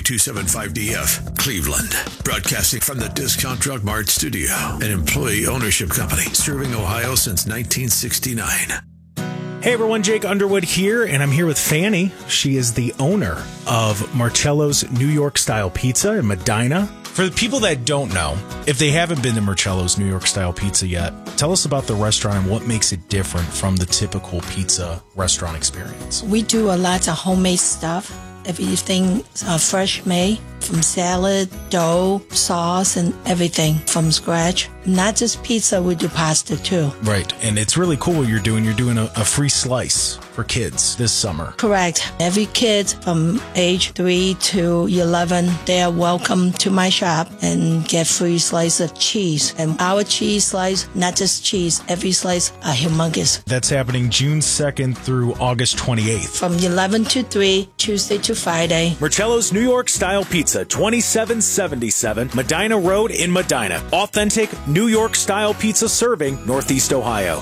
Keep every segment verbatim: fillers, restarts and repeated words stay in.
two seventy-five D F, Cleveland. Broadcasting from the Discount Drug Mart studio, an employee ownership company serving Ohio since nineteen sixty-nine. Hey everyone, Jake Underwood here, and I'm here with Fanny. She is the owner of Marcello's New York Style Pizza in Medina. For the people that don't know, if they haven't been to Marcello's New York Style Pizza yet, tell us about the restaurant and what makes it different from the typical pizza restaurant experience. We do a lot of homemade stuff. Everything uh, fresh made, from salad, dough, sauce, and everything from scratch. Not just pizza, we do pasta too. Right, and it's really cool what you're doing. You're doing a, a free slice for kids this summer. Correct. Every kid from age three to eleven, they are welcome to my shop and get free slice of cheese. And our cheese slice, not just cheese, every slice are humongous. That's happening June second through August twenty-eighth. From eleven to three, Tuesday to Friday. Marcello's New York Style Pizza, twenty-seven seventy-seven Medina Road in Medina. Authentic New York Style Pizza serving Northeast Ohio.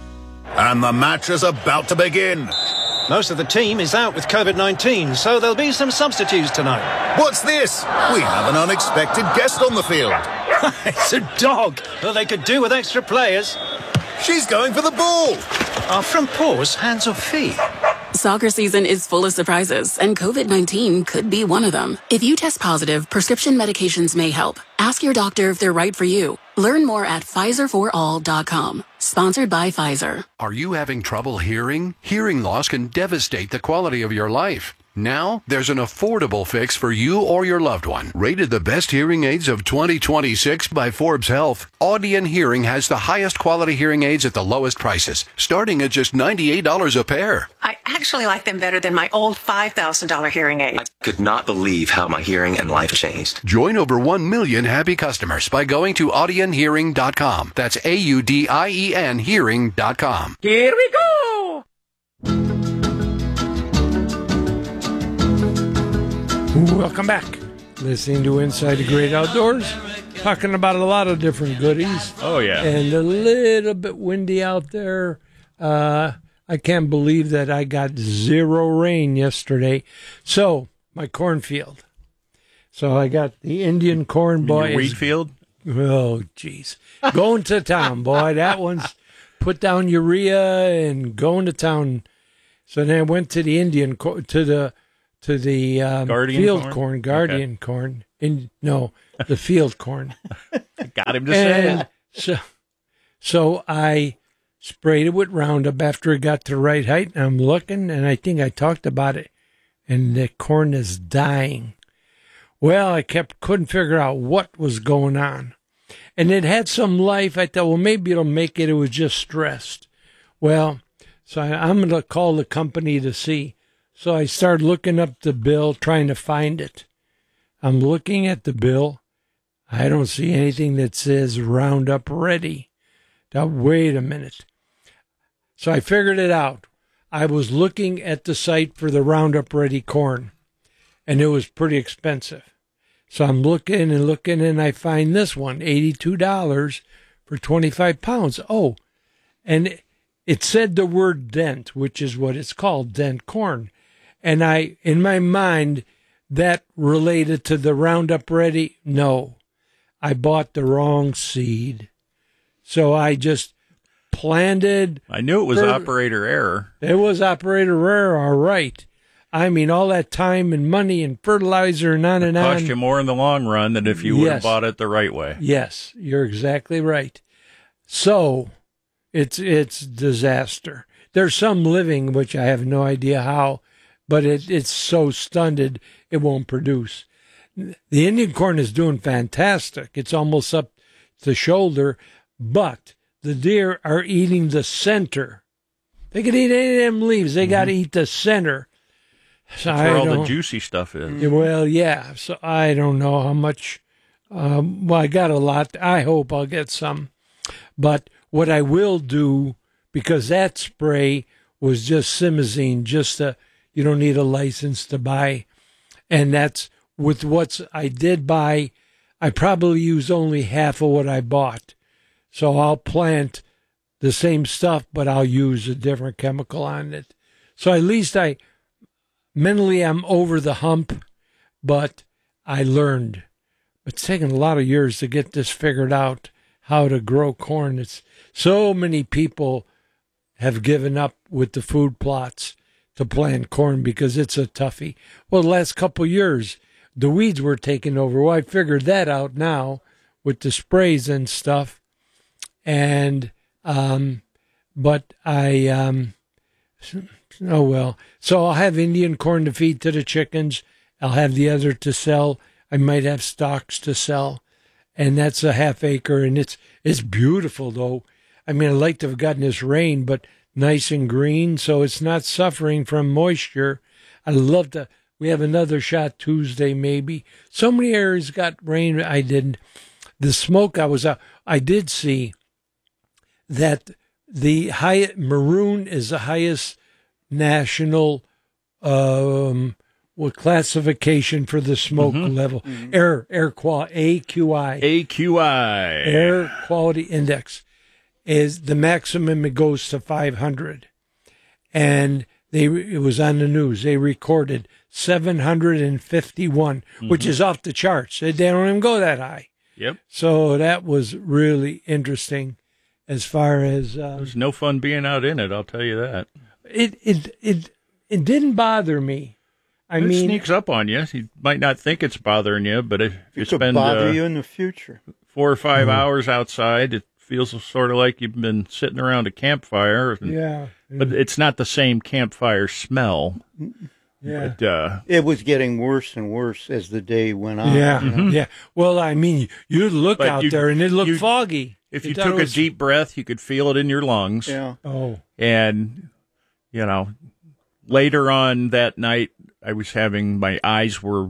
And the match is about to begin. Most of the team is out with COVID nineteen, so there'll be some substitutes tonight. What's this? We have an unexpected guest on the field. It's a dog. Well, they could do with extra players. She's going for the ball. Are front paws hands or feet? Soccer season is full of surprises, and COVID nineteen could be one of them. If you test positive, prescription medications may help. Ask your doctor if they're right for you. Learn more at Pfizer for all dot com. Sponsored by Pfizer. Are you having trouble hearing? Hearing loss can devastate the quality of your life. Now, there's an affordable fix for you or your loved one. Rated the best hearing aids of twenty twenty-six by Forbes Health, Audion Hearing has the highest quality hearing aids at the lowest prices, starting at just ninety-eight dollars a pair. I actually like them better than my old five thousand dollars hearing aid. I could not believe how my hearing and life changed. Join over one million happy customers by going to audion hearing dot com. That's A U D I E N hearing dot com. Here we go! Welcome back. Listening to Inside the Great Outdoors. Talking about a lot of different goodies. Oh, yeah. And a little bit windy out there. Uh, I can't believe that I got zero rain yesterday. So, my cornfield. So, I got the Indian corn, boy. Your wheat field? Oh, jeez. Going to town, boy. That one's put down urea and going to town. So, then I went to the Indian, co- to the... To the um, field corn, corn guardian okay. corn. In no, the field corn. Got him to say and it. So, so I sprayed it with Roundup after it got to the right height. And I'm looking, and I think I talked about it, and the corn is dying. Well, I kept couldn't figure out what was going on, and it had some life. I thought, well, maybe it'll make it. It was just stressed. Well, so I, I'm going to call the company to see. So I started looking up the bill, trying to find it. I'm looking at the bill. I don't see anything that says Roundup Ready. Now, wait a minute. So I figured it out. I was looking at the site for the Roundup Ready corn, and it was pretty expensive. So I'm looking and looking, and I find this one, eighty-two dollars for twenty-five pounds. Oh, and it, it said the word dent, which is what it's called, dent corn. And I, in my mind, that related to the Roundup Ready. No, I bought the wrong seed. So I just planted. I knew it was fer- operator error. It was operator error, all right. I mean, all that time and money and fertilizer and on and it on. Cost you more in the long run than if you would yes. have bought it the right way. Yes, you're exactly right. So it's it's disaster. There's some living, which I have no idea how. But it, it's so stunted, it won't produce. The Indian corn is doing fantastic. It's almost up the shoulder, but the deer are eating the center. They could eat any of them leaves. They mm-hmm. got to eat the center. So That's where I all the juicy stuff is. Well, yeah. So I don't know how much. Um, well, I got a lot. I hope I'll get some. But what I will do, because that spray was just Simazine, just a... You don't need a license to buy. And that's with what's I did buy. I probably use only half of what I bought. So I'll plant the same stuff, but I'll use a different chemical on it. So at least I mentally I'm over the hump, but I learned. It's taken a lot of years to get this figured out, how to grow corn. It's so many people have given up with the food plots to plant corn because it's a toughie. Well, the last couple of years, the weeds were taking over. Well, I figured that out now with the sprays and stuff. And, um, but I, um, oh well. So I'll have Indian corn to feed to the chickens. I'll have the other to sell. I might have stalks to sell. And that's a half acre. And it's, it's beautiful though. I mean, I'd like to have gotten this rain, but nice and green. So it's not suffering from moisture. I'd love to. We have another shot Tuesday, maybe. So many areas got rain. I didn't. The smoke I was out. I did see that the high maroon is the highest national um, what classification for the smoke Mm-hmm. level. Mm-hmm. Air air quality A Q I. A Q I. Air quality index is the maximum. It goes to five hundred, and they it was on the news. They recorded seven hundred fifty-one, mm-hmm. which is off the charts. They don't even go that high. Yep. So that was really interesting, as far as um, there's no fun being out in it. I'll tell you that. It it it it didn't bother me. I it mean, sneaks up on you. You might not think it's bothering you, but if you it could spend bother uh, you in the future, four or five Mm-hmm. hours outside, it feels sort of like you've been sitting around a campfire. And, yeah. But it's not the same campfire smell. Yeah. But, uh, it was getting worse and worse as the day went on. Yeah, you know? Mm-hmm. yeah. Well, I mean, you'd look But out you- there and it looked you- foggy. if You you thought took it was- a deep breath, you could feel it in your lungs. Yeah. Oh. And, you know, later on that night, I was having, my eyes were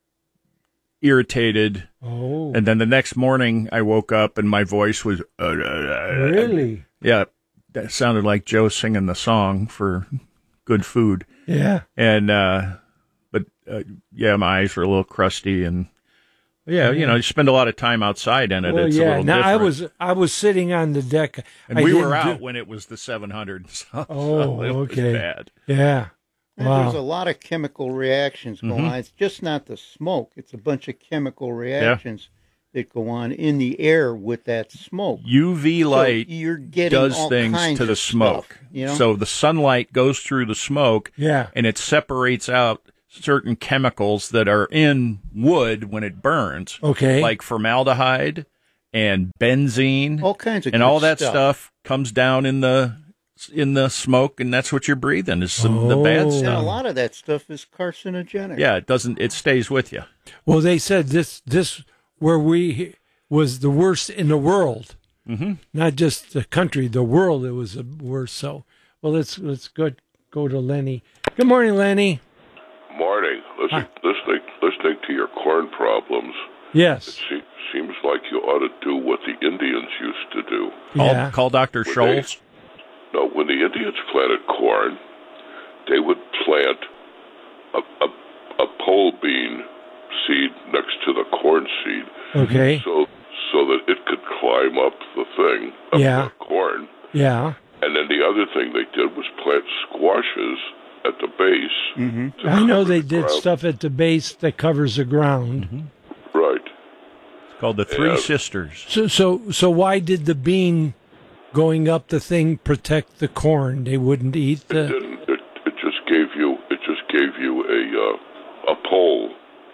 irritated. Oh. And then the next morning, I woke up and my voice was. Uh, uh, uh, Really? Yeah. That sounded like Joe singing the song for good food. Yeah. And, uh, but, uh, yeah, my eyes were a little crusty and, yeah, you know, you spend a lot of time outside in it. Well, it's a yeah. little Now different. I was I was sitting on the deck, and I we didn't were out do- when it was the seven hundred. So, Oh, so it okay. was bad. Yeah. And Wow. there's a lot of chemical reactions going Mhm. on. It's just not the smoke. It's a bunch of chemical reactions that go on in the air with that smoke. U V So light you're getting does all things kinds to the of smoke. stuff, you know? So the sunlight goes through the smoke, Yeah. and it separates out certain chemicals that are in wood when it burns. Okay. Like formaldehyde and benzene. All kinds of and good all that stuff. stuff comes down in the in the smoke, and that's what you're breathing is some, the Oh. bad And a stuff. lot of that stuff is carcinogenic. Yeah, it doesn't. It stays with you. Well, they said this this where we was the worst in the world, mm-hmm. not just the country, the world. It was the worst. So, well, let's let's go go to Lenny. Good morning, Lenny. Morning. Listen, listening, listening to your corn problems, Yes. it se- seems like you ought to do what the Indians used to do. Call, Yeah. call Doctor When Scholes. They, no, when the Indians planted corn, they would plant a, a, a pole bean seed next to the corn seed, Okay. so so that it could climb up the thing, up Yeah. the corn. Yeah. And then the other thing they did was plant squashes at the base. Mm-hmm. to I know cover they the did ground. stuff at the base that covers the ground. Mm-hmm. Right. It's called the Three Yeah. Sisters. So so so why did the bean going up the thing protect the corn? They wouldn't eat It the. didn't. It, it just gave you. It just gave you a uh, a pole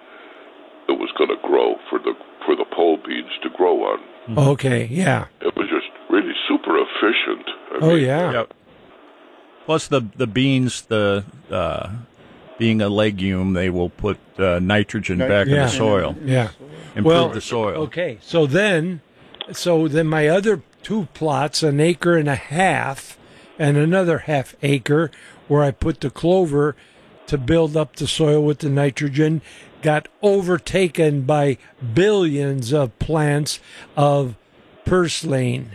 that was going to grow for the for the pole beans to grow on. Okay. Yeah. It was just really super efficient. I Oh mean, yeah. Yep. Plus the the beans, the uh, being a legume, they will put uh, nitrogen back in Yeah. the soil. Yeah. Improve Well, the soil. Okay. So then, so then my other two plots, an acre and a half, and another half acre, where I put the clover to build up the soil with the nitrogen, got overtaken by billions of plants of purslane.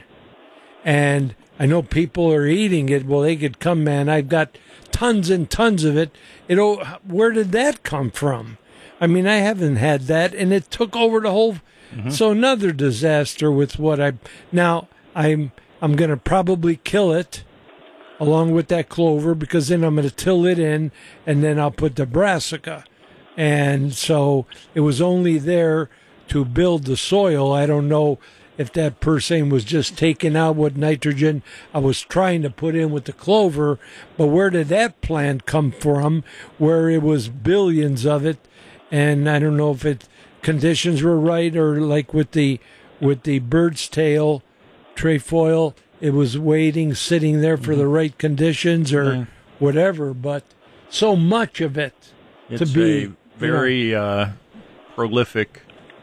And I know people are eating it. Well, they could come, man. I've got tons and tons of it. You know, where did that come from? I mean, I haven't had that, and it took over the whole. Mm-hmm. So another disaster with what I now I'm I'm going to probably kill it along with that clover because then I'm going to till it in, and then I'll put the brassica And so it was only there to build the soil. I don't know if that Persane was just taking out what nitrogen I was trying to put in with the clover, but where did that plant come from where it was billions of it? And I don't know if it conditions were right, or like with the with the bird's tail trefoil, it was waiting, sitting there for mm-hmm. the right conditions or yeah. whatever, but so much of it it's to be a very you know, uh, prolific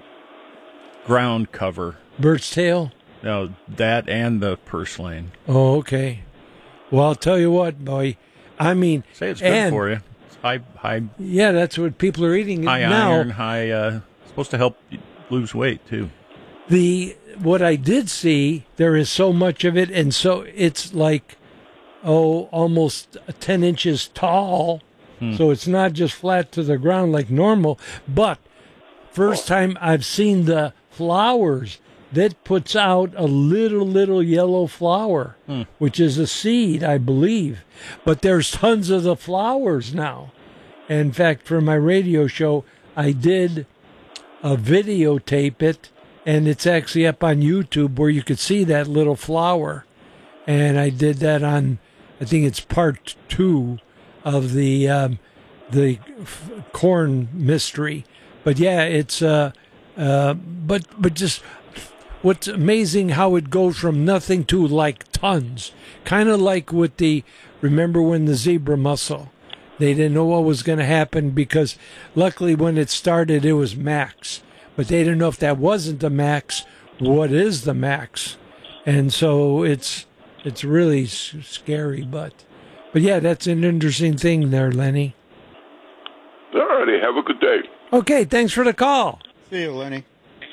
ground cover. Bird's tail? No, that and the purslane. Oh, okay. Well, I'll tell you what, boy. I mean, say it's good and, for you. It's high, high. Yeah, that's what people are eating high now. Iron, high. Uh, supposed to help you lose weight too. The what I did see, there is so much of it, and so it's like, oh, almost ten inches tall. Hmm. So it's not just flat to the ground like normal. But first time I've seen the flowers. That puts out a little, little yellow flower, hmm. which is a seed, I believe. But there's tons of the flowers now. In fact, for my radio show, I did a videotape it, and it's actually up on YouTube where you could see that little flower. And I did that on, I think it's part two of the um, the f- corn mystery. But yeah, it's uh, uh, but but just. What's amazing how it goes from nothing to like tons. Kind of like with the, remember when the zebra mussel, they didn't know what was going to happen because luckily when it started it was max. But they didn't know if that wasn't the max, what is the max? And so it's it's really s- scary. But, but yeah, that's an interesting thing there, Lenny. All righty, have a good day. Okay, thanks for the call. See you, Lenny.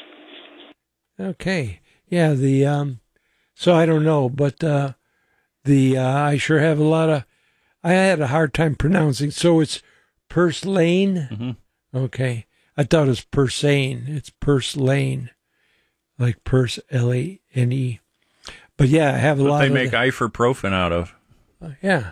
Okay. Yeah, the um so I don't know, but uh the uh I sure have a lot of I had a hard time pronouncing. So it's purslane? Mm-hmm. Okay. I thought it was Persane. It's purslane. Like purse L A N E. But yeah, I have a what lot they of make the, ibuprofen out of. Uh, yeah.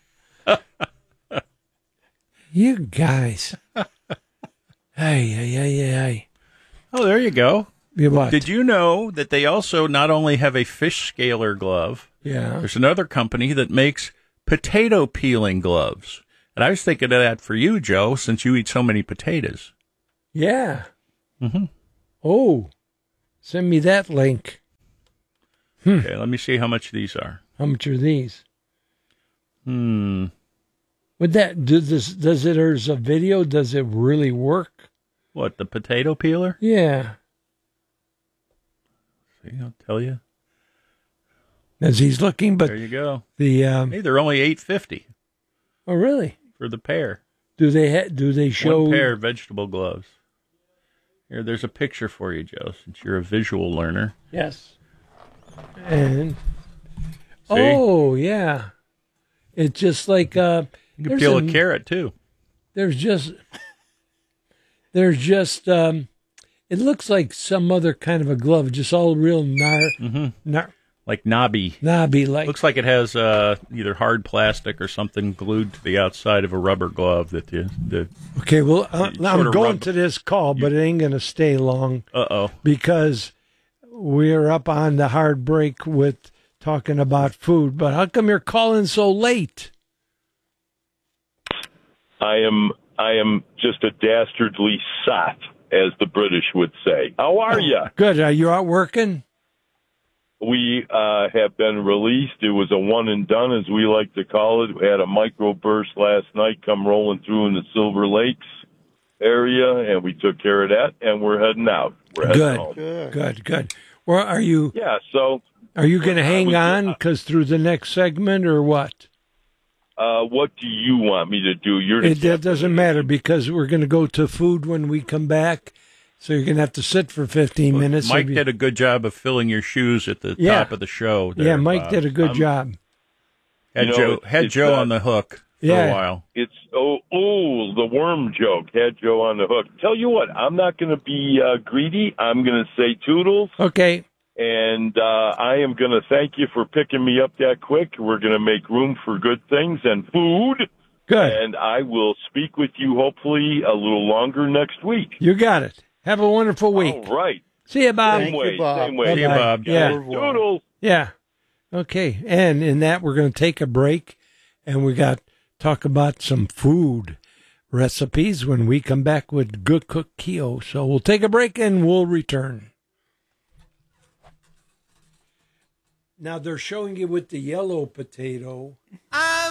You guys. Hey, hey, hey, hey. Oh, there you go. What? Did you know that they also not only have a fish scaler glove? Yeah. There's another company that makes potato peeling gloves. And I was thinking of that for you, Joe, since you eat so many potatoes. Yeah. Mm-hmm. Oh, send me that link. Hmm. Okay, let me see how much these are. How much are these? Hmm. Would that do this? Does it? Or is a video? Does it really work? What, the potato peeler? Yeah. See, I'll tell you. As he's looking, but there you go. The um, hey, they're only eight fifty. Oh, really? For the pair. Do they ha- do they show one pair of vegetable gloves? Here, there's a picture for you, Joe, since you're a visual learner. Yes. And see? Oh yeah, it's just like uh, you can peel a, a carrot too. There's just there's just um, it looks like some other kind of a glove, just all real gnar, mm-hmm. gnar like knobby, knobby like. Looks like it has uh, either hard plastic or something glued to the outside of a rubber glove that you. The, okay, well, uh, I'm going rub- to this call, but it ain't going to stay long. Uh oh, because we're up on the hard break with talking about food. But how come you're calling so late? I am. I am just a dastardly sot, as the British would say. How are you? Good. Are you out working? We uh, have been released. It was a one and done, as we like to call it. We had a microburst last night come rolling through in the Silver Lakes area, and we took care of that, and we're heading out. We're heading good. home. good, good, good. Well, are you? Yeah. So, are you going to hang on because through the next segment, or what? Uh, what do you want me to do? You're it that doesn't matter because we're going to go to food when we come back. So you're going to have to sit for fifteen well, minutes. Mike you... did a good job of filling your shoes at the yeah. top of the show. There, yeah, Mike Bob. did a good um, job. Had you know, Joe it's, had it's Joe not, on the hook for yeah. a while. It's oh oh the worm joke had Joe on the hook. Tell you what, I'm not going to be uh, greedy. I'm going to say toodles. Okay. And uh, I am going to thank you for picking me up that quick. We're going to make room for good things and food. Good. And I will speak with you hopefully a little longer next week. You got it. Have a wonderful week. All right. See you, Bob. Same way. you, Bob. Same way. See you, Bob. Yeah. Doodles. Yeah. Okay. And in that, we're going to take a break, and we got talk about some food recipes when we come back with Good Cook Keo. So we'll take a break and we'll return. Now they're showing you with the yellow potato. I